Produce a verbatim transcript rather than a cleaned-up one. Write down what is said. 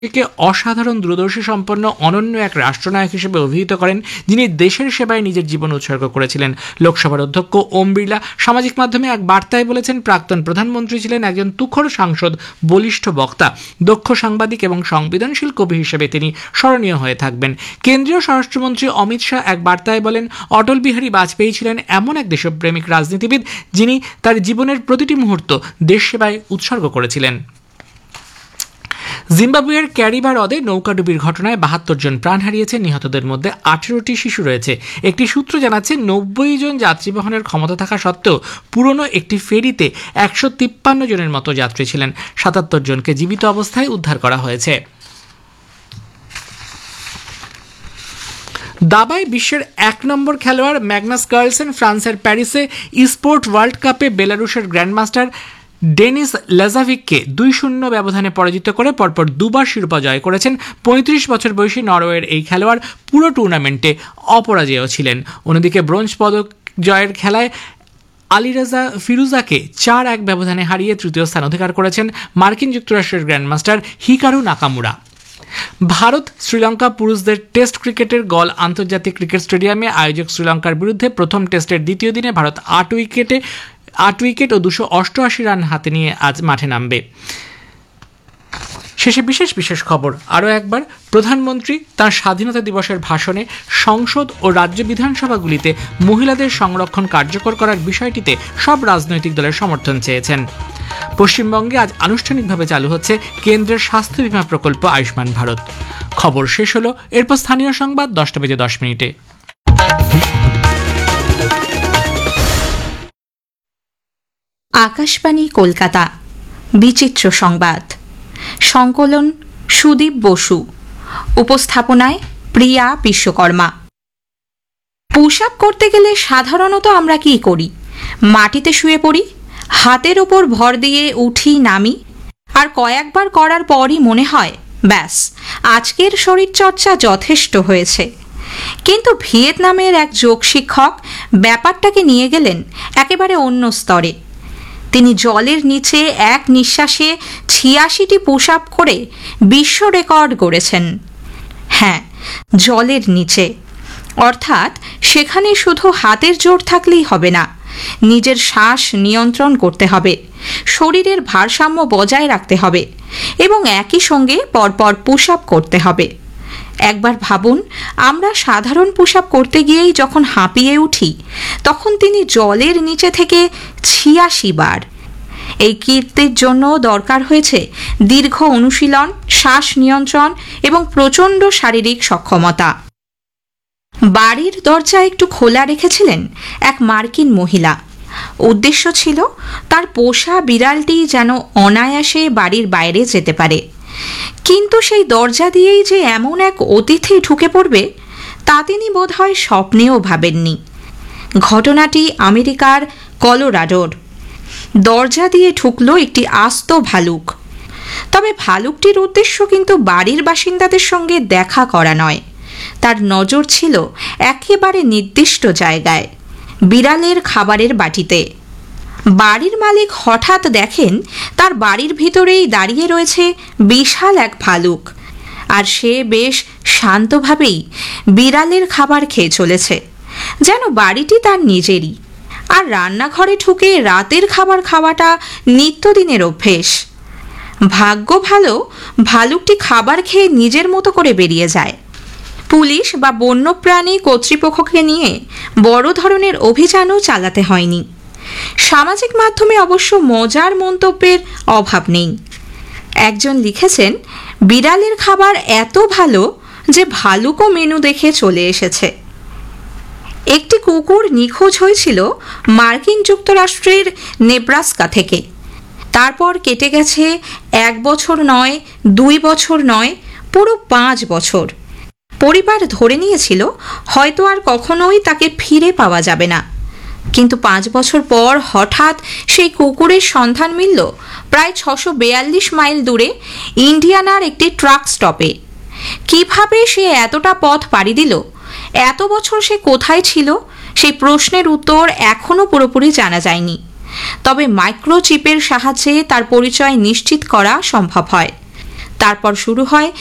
কে অসাধারণ দূরদর্শী সম্পন্ন অনন্য এক রাষ্ট্রনায়ক হিসেবে অভিহিত করেন, যিনি দেশের সেবায় নিজের জীবন উৎসর্গ করেছিলেন। লোকসভার অধ্যক্ষ ওম বিড়লা সামাজিক মাধ্যমে এক বার্তায় বলেছেন, প্রাক্তন প্রধানমন্ত্রী ছিলেন একজন তুখোড় সাংসদ, বলিষ্ঠ বক্তা, দক্ষ সাংবাদিক এবং সংবেদনশীল কবি হিসেবে তিনি স্মরণীয় হয়ে থাকবেন। কেন্দ্রীয় স্বরাষ্ট্রমন্ত্রী অমিত শাহ এক বার্তায় বলেন, অটল বিহারী বাজপেয়ী ছিলেন এমন এক দেশপ্রেমিক রাজনীতিবিদ যিনি তার জীবনের প্রতিটি মুহূর্ত দেশ সেবায় উৎসর্গ করেছিলেন। জিম্বাবুয়ের ক্যারিবা হ্রদে নৌকাডুবির ঘটনায় বাহাত্তর জন প্রাণ হারিয়েছে, নিহতদের মধ্যে আঠেরোটি শিশু রয়েছে। একটি সূত্র জানাচ্ছে, নব্বই জন যাত্রী বহনের ক্ষমতা থাকা সত্ত্বেও পুরনো একটি ফেরিতে একশো তিপ্পান্ন জনের মতো যাত্রী ছিলেন। সাতাত্তর জনকে জীবিত অবস্থায় উদ্ধার করা হয়েছে। দাবায় বিশ্বের এক নম্বর খেলোয়াড় ম্যাগনাস কার্লসেন ফ্রান্সের প্যারিসে ইস্পোর্ট ওয়ার্ল্ড কাপে বেলারুশের গ্র্যান্ডমাস্টার ডেনিস লাজাভিককে দুই শূন্য ব্যবধানে পরাজিত করে পরপর দুবার শিরোপা জয় করেছেন। পঁয়ত্রিশ বছর বয়সী নরওয়ের এই খেলোয়াড় পুরো টুর্নামেন্টে অপরাজেয় ছিলেন। অন্যদিকে ব্রোঞ্জ পদক জয়ের খেলায় আলিরাজা ফিরুজাকে চার এক ব্যবধানে হারিয়ে তৃতীয় স্থান অধিকার করেছেন মার্কিন যুক্তরাষ্ট্রের গ্র্যান্ডমাস্টার হিকারু নাকামুরা। ভারত শ্রীলঙ্কা পুরুষদের টেস্ট ক্রিকেটের গল আন্তর্জাতিক ক্রিকেট স্টেডিয়ামে আয়োজক শ্রীলঙ্কার বিরুদ্ধে প্রথম টেস্টের দ্বিতীয় দিনে ভারত আট উইকেটে আট উইকেট ও দুশো অষ্টআশি রান হাতে নিয়ে আজ মাঠে নামবে। শেষে বিশেষ বিশেষ খবর আরও একবার। প্রধানমন্ত্রী তাঁর স্বাধীনতা দিবসের ভাষণে সংসদ ও রাজ্য বিধানসভাগুলিতে মহিলাদের সংরক্ষণ কার্যকর করার বিষয়টিতে সব রাজনৈতিক দলের সমর্থন চেয়েছেন। পশ্চিমবঙ্গে আজ আনুষ্ঠানিকভাবে চালু হচ্ছে কেন্দ্রের স্বাস্থ্য বীমা প্রকল্প আয়ুষ্মান ভারত। খবর শেষ হলো, এরপর স্থানীয় সংবাদ দশটা বেজে দশ মিনিটে। আকাশবাণী কলকাতা, বিচিত্র সংবাদ, সংকলন সুদীপ বসু, উপস্থাপনায় প্রিয়া বিশ্বকর্মা। পুশ আপ করতে গেলে সাধারণত আমরা কি করি? মাটিতে শুয়ে পড়ি, হাতের ওপর ভর দিয়ে উঠি নামি, আর কয়েকবার করার পরই মনে হয় ব্যাস আজকের শরীরচর্চা যথেষ্ট হয়েছে। কিন্তু ভিয়েতনামের এক যোগ শিক্ষক ব্যাপারটাকে নিয়ে গেলেন একেবারে অন্য স্তরে। তিনি জলের নিচে এক নিঃশ্বাসে ছিয়াশিটি পুশ আপ করে বিশ্ব রেকর্ড গড়েছেন। হ্যাঁ, জলের নিচে, অর্থাৎ সেখানে শুধু হাতের জোর থাকলেই হবে না, নিজের শ্বাস নিয়ন্ত্রণ করতে হবে, শরীরের ভারসাম্য বজায় রাখতে হবে এবং একই সঙ্গে পরপর পুশ আপ করতে হবে। একবার ভাবুন, আমরা সাধারণ পুশ আপ করতে গিয়েই যখন হাঁপিয়ে উঠি, তখন তিনি জলের নিচে থেকে ছিয়াশি বার। এই কীর্তির জন্য দরকার হয়েছে দীর্ঘ অনুশীলন, শ্বাস নিয়ন্ত্রণ এবং প্রচণ্ড শারীরিক সক্ষমতা। বাড়ির দরজা একটু খোলা রেখেছিলেন এক মার্কিন মহিলা। উদ্দেশ্য ছিল তার পোষা বিড়ালটি যেন অনায়াসে বাড়ির বাইরে যেতে পারে। কিন্তু সেই দরজা দিয়েই যে এমন এক অতিথি ঢুকে পড়বে, তা তিনি বোধহয় স্বপ্নেও ভাবেননি। ঘটনাটি আমেরিকার কলোরাডোর। দরজা দিয়ে ঢুকল একটি আস্ত ভালুক। তবে ভালুকটির উদ্দেশ্য কিন্তু বাড়ির বাসিন্দাদের সঙ্গে দেখা করা নয়। তার নজর ছিল একেবারে নির্দিষ্ট জায়গায়, বিড়ালের খাবারের বাটিতে। বাড়ির মালিক হঠাৎ দেখেন তার বাড়ির ভিতরেই দাঁড়িয়ে রয়েছে বিশাল এক ভালুক, আর সে বেশ শান্তভাবেই বিড়ালের খাবার খেয়ে চলেছে, যেন বাড়িটি তার নিজেরই। আর রান্নাঘরে ঢুকে রাতের খাবার খাওয়াটা নিত্যদিনের অভ্যেস। ভাগ্য ভালো, ভালুকটি খাবার খেয়ে নিজের মতো করে বেরিয়ে যায়। পুলিশ বা বন্যপ্রাণী কর্তৃপক্ষকে নিয়ে বড় ধরনের অভিযানও চালাতে হয়নি। সামাজিক মাধ্যমে অবশ্য মজার মন্তব্যের অভাব নেই। একজন লিখেছেন, বিড়ালের খাবার এত ভালো যে ভালুকও মেনু দেখে চলে এসেছে। একটি কুকুর নিখোঁজ হয়েছিল মার্কিন যুক্তরাষ্ট্রের নেব্রাস্কা থেকে। তারপর কেটে গেছে এক বছর নয়, দুই বছর নয়, পুরো পাঁচ বছর। পরিবার ধরে নিয়েছিল হয়তো আর কখনোই তাকে ফিরে পাওয়া যাবে না। কিন্তু পাঁচ বছর পর হঠাৎ সেই কুকুরের সন্ধান মিলল প্রায় ছশো বেয়াল্লিশ মাইল দূরে ইন্ডিয়ানার একটি ট্রাক স্টপে। কিভাবে সে এতটা পথ পাড়ি দিল, এত বছর সে কোথায় ছিল, সেই প্রশ্নের উত্তর এখনও পুরোপুরি জানা যায়নি। তবে মাইক্রোচিপের সাহায্যে তার পরিচয় নিশ্চিত করা সম্ভব হয়। তারপর শুরু হয়